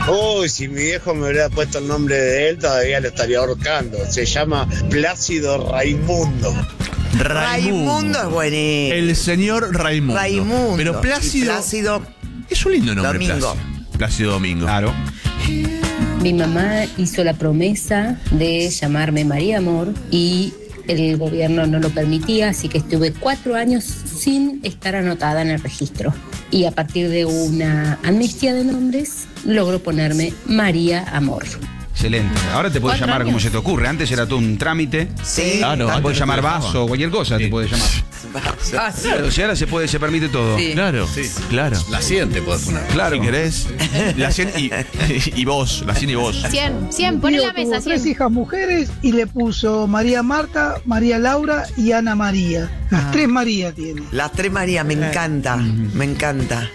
Uy, si mi viejo me hubiera puesto el nombre de él, todavía lo estaría ahorcando. Se llama Plácido Raimundo. Raimundo es buenísimo. El señor Raimundo. Raimundo. Pero Plácido es un lindo nombre. Domingo. Plácido Domingo. Claro. Mi mamá hizo la promesa de llamarme María Amor y el gobierno no lo permitía, así que estuve 4 años sin estar anotada en el registro. Y a partir de una amnistía de nombres, logró ponerme María Amor. Excelente. Ahora te puedes 4 llamar como años. se te ocurre. Antes era todo un trámite. Sí, Claro, Te antes puedes llamar Vaso o cualquier cosa, te puedes llamar. Pero si ahora se permite todo. Sí. Claro, claro. La 100 te podés poner. Claro. Si querés. La 100 y vos. La 100 y vos. 100, pon en la mesa, Tuvo 3 100. hijas mujeres y le puso María Marta, María Laura y Ana María. Las 3 María tiene. Las 3 María, me encanta, me encanta.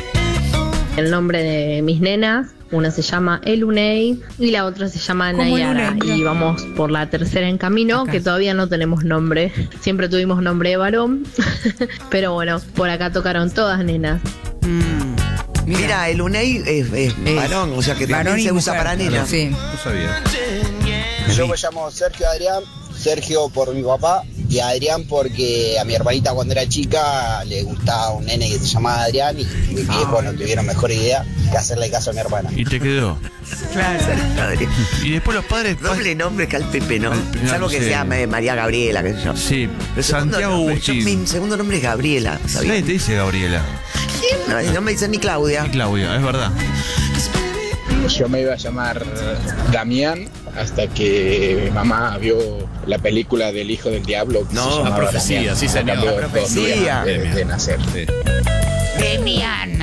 El nombre de mis nenas, una se llama Elunei y la otra se llama ¿Cómo Nayara. Elunei? Y vamos por la tercera en camino, Acá. que todavía no tenemos nombre. Siempre tuvimos nombre de varón, pero bueno, por acá tocaron todas nenas. Mira, el UNEI es varón, o sea que Varón también y se usa mujer. para nenas. Sí. No sabía. Yo me llamo Sergio Adrián, Sergio por mi papá y Adrián porque a mi hermanita cuando era chica le gustaba un nene que se llamaba Adrián y mis viejos no tuvieron mejor idea que hacerle caso a mi hermana. Y te quedó. Claro. Y después los padres. Doble nombre que al Pepe, ¿no? Pepe, Salvo no que sé. sea María Gabriela, qué sé yo. Sí, Pero segundo Santiago nombre, Agustín. mi segundo nombre es Gabriela, Nadie ¿sabías? te dice Gabriela. No me dicen ni Claudia. Claudia, es verdad. Yo me iba a llamar Damián hasta que mi mamá vio la película del Hijo del Diablo. Que No, se la llamaba profecía, Damián. sí, señor. Cambió La 2 profecía. días antes de nacer. Demian.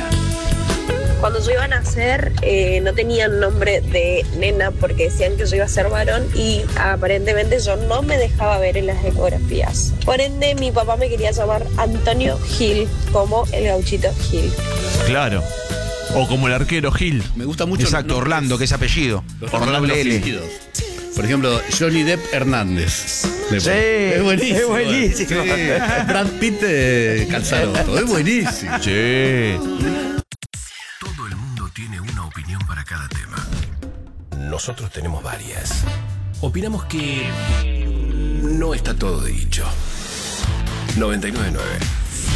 Cuando yo iba a nacer no tenía nombre de nena porque decían que yo iba a ser varón y aparentemente yo no me dejaba ver en las ecografías. Por ende mi papá me quería llamar Antonio Gil, como el gauchito Gil. Claro. O como el arquero Gil. Me gusta mucho. Exacto, Orlando, que es apellido. Los Orlando nombres L. fingidos. Por ejemplo, Johnny Depp Hernández. Sí, Es buenísimo. es buenísimo. Sí. Brad Pitt Calzaroto. Es buenísimo. Sí. Todo el mundo tiene una opinión para cada tema. Nosotros tenemos varias. Opinamos que no está todo dicho. 99.9